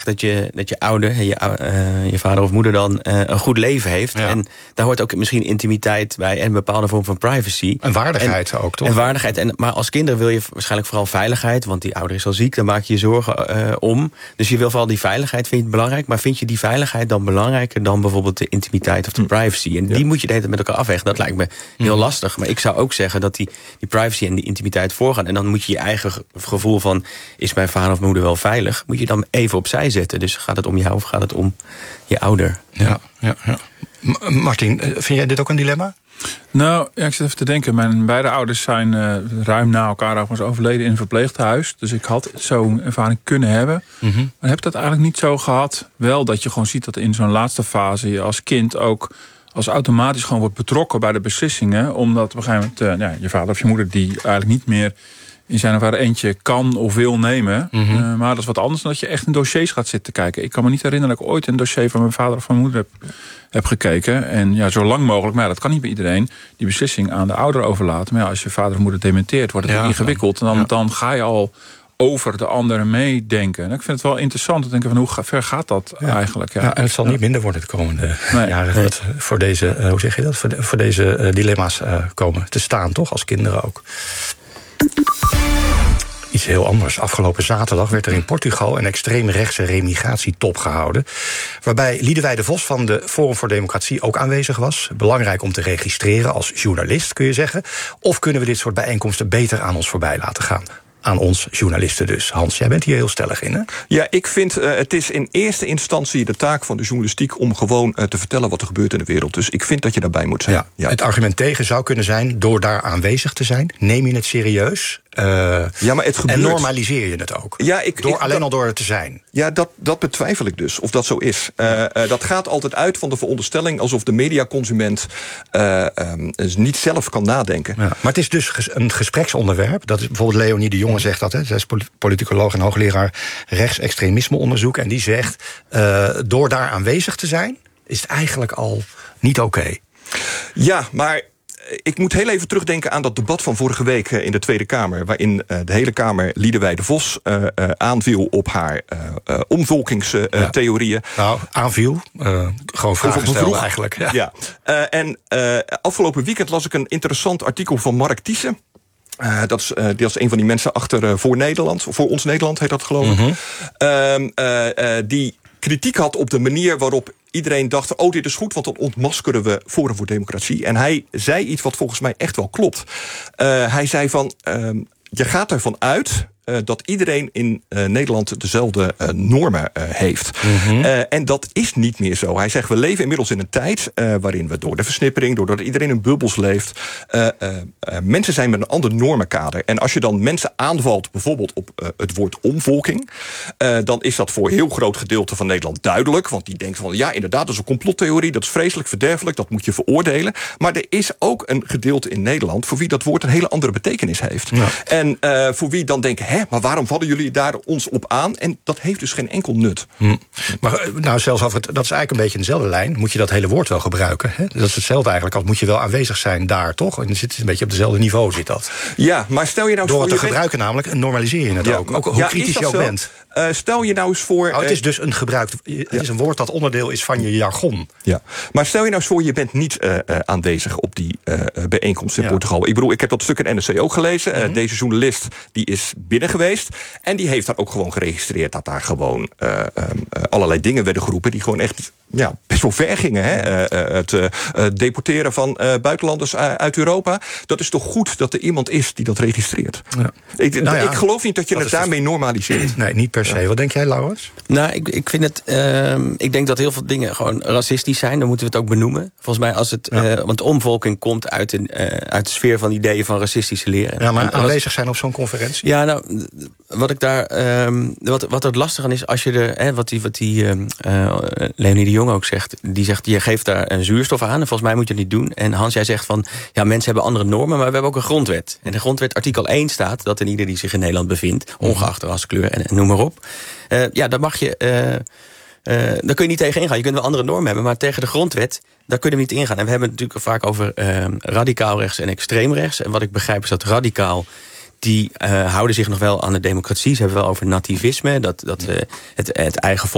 dat je ouder, je vader of moeder dan een goed leven heeft. Ja. En daar hoort ook misschien intimiteit bij en een bepaalde vorm van privacy. En waardigheid ook, toch? En waardigheid. Maar als kinderen wil je waarschijnlijk vooral veiligheid, want die ouder is al ziek, daar maak je je zorgen om. Dus je wil vooral die veiligheid, vind je het belangrijk. Maar vind je die veiligheid dan belangrijker dan bijvoorbeeld de intimiteit of de privacy? En die moet je de hele tijd met elkaar afwegen. Dat lijkt me heel lastig. Maar ik zou ook zeggen dat die privacy en die intimiteit voorgaan. En dan moet je je eigen gevoel van, is mijn vader of moeder wel veilig, moet je dan even opzij zetten. Dus gaat het om jou of gaat het om je ouder? Ja. Martin, vind jij dit ook een dilemma? Nou, ik zit even te denken. Mijn beide ouders zijn ruim na elkaar overigens overleden in een verpleeghuis. Dus ik had zo'n ervaring kunnen hebben. Mm-hmm. Maar heb dat eigenlijk niet zo gehad. Wel dat je gewoon ziet dat in zo'n laatste fase je als kind ook als automatisch gewoon wordt betrokken bij de beslissingen. Omdat op een gegeven moment je vader of je moeder die eigenlijk niet meer in zijn of haar eentje kan of wil nemen. Mm-hmm. Maar dat is wat anders dan dat je echt in dossiers gaat zitten kijken. Ik kan me niet herinneren dat ik ooit een dossier van mijn vader of van mijn moeder heb gekeken. En zo lang mogelijk, maar dat kan niet bij iedereen, die beslissing aan de ouder overlaten. Maar als je vader of moeder dementeert, wordt het ingewikkeld. En dan ga je al over de anderen meedenken. En ik vind het wel interessant te denken van hoe ver gaat dat eigenlijk? Ja. En het zal niet minder worden de komende jaren. Dat voor deze, hoe zeg je dat? Voor deze dilemma's komen te staan, toch? Als kinderen ook. Iets heel anders. Afgelopen zaterdag werd er in Portugal een extreemrechtse remigratietop gehouden, waarbij Liedewij de Vos van de Forum voor Democratie ook aanwezig was. Belangrijk om te registreren als journalist, kun je zeggen. Of kunnen we dit soort bijeenkomsten beter aan ons voorbij laten gaan? Aan ons journalisten dus. Hans, jij bent hier heel stellig in, hè? Ja, ik vind het is in eerste instantie de taak van de journalistiek om gewoon te vertellen wat er gebeurt in de wereld. Dus ik vind dat je daarbij moet zijn. Ja. Het argument tegen zou kunnen zijn, door daar aanwezig te zijn, neem je het serieus. Maar het gebeurt. En normaliseer je het ook. Ja, alleen al door het te zijn. Ja, dat betwijfel ik dus, of dat zo is. Dat gaat altijd uit van de veronderstelling alsof de mediaconsument niet zelf kan nadenken. Ja. Maar het is dus een gespreksonderwerp. Dat is bijvoorbeeld Leonie de Jonge zegt dat. Zij is politicoloog en hoogleraar rechtsextremismeonderzoek. En die zegt, door daar aanwezig te zijn, is het eigenlijk al niet oké. Ja, maar ik moet heel even terugdenken aan dat debat van vorige week in de Tweede Kamer, waarin de hele Kamer Liedewij de Vos aanviel op haar omvolkingstheorieën. Aanviel? Gewoon vragen stellen eigenlijk. Ja. En afgelopen weekend las ik een interessant artikel van Mark Thiessen. Dat is een van die mensen achter Voor Nederland, of Voor Ons Nederland heet dat, geloof ik. Mm-hmm. Die kritiek had op de manier waarop iedereen dacht, dit is goed, want dan ontmaskeren we Forum voor Democratie. En hij zei iets wat volgens mij echt wel klopt. Hij zei van, je gaat ervan uit dat iedereen in Nederland dezelfde normen heeft. Mm-hmm. En dat is niet meer zo. Hij zegt, we leven inmiddels in een tijd waarin we door de versnippering, doordat iedereen in bubbels leeft, mensen zijn met een ander normenkader. En als je dan mensen aanvalt, bijvoorbeeld op het woord omvolking, dan is dat voor een heel groot gedeelte van Nederland duidelijk. Want die denkt van, ja, inderdaad, dat is een complottheorie, dat is vreselijk, verderfelijk, dat moet je veroordelen. Maar er is ook een gedeelte in Nederland voor wie dat woord een hele andere betekenis heeft. Ja. En voor wie dan denken, maar waarom vallen jullie daar ons op aan? En dat heeft dus geen enkel nut. Maar zelfs dat is eigenlijk een beetje in dezelfde lijn. Moet je dat hele woord wel gebruiken? Hè? Dat is hetzelfde eigenlijk. Als moet je wel aanwezig zijn daar, toch? En dan zit het een beetje op dezelfde niveau, zit dat. Ja, maar stel je nou door het te gebruiken namelijk, en normaliseer je het ook. Ook hoe kritisch je ook bent. Stel je nou eens voor, het is dus het is een woord dat onderdeel is van je jargon. Ja. Maar stel je nou eens voor, je bent niet aanwezig op die bijeenkomst in Portugal. Ik bedoel, ik heb dat stuk in NRC ook gelezen. Mm-hmm. Deze journalist die is binnen geweest. En die heeft daar ook gewoon geregistreerd dat daar gewoon allerlei dingen werden geroepen die gewoon echt best wel ver gingen. Hè? Het deporteren van buitenlanders uit Europa. Dat is toch goed dat er iemand is die dat registreert. Ja. Ik geloof niet dat je het daarmee normaliseert. Nee, niet per se. Wat denk jij, Laurens? Nou, ik vind het. Ik denk dat heel veel dingen gewoon racistisch zijn. Dan moeten we het ook benoemen. Volgens mij als het. Want de omvolking komt uit de sfeer van ideeën van racistische leren. Ja, maar aanwezig zijn op zo'n conferentie. Ja, nou, wat ik daar. Wat er lastig aan is, als je er. Wat die Leonie de Jong ook zegt. Die zegt, je geeft daar een zuurstof aan. En volgens mij moet je het niet doen. En Hans, jij zegt van. Ja, mensen hebben andere normen. Maar we hebben ook een grondwet. En de grondwet artikel 1 staat dat ieder die zich in Nederland bevindt, ongeacht raskleur en noem maar op. Daar mag je. Daar kun je niet tegen ingaan. Je kunt wel andere normen hebben, maar tegen de grondwet, daar kunnen we niet ingaan. En we hebben het natuurlijk vaak over radicaal rechts en extreem rechts. En wat ik begrijp is dat radicaal, die houden zich nog wel aan de democratie. Ze hebben wel over nativisme, het eigen volk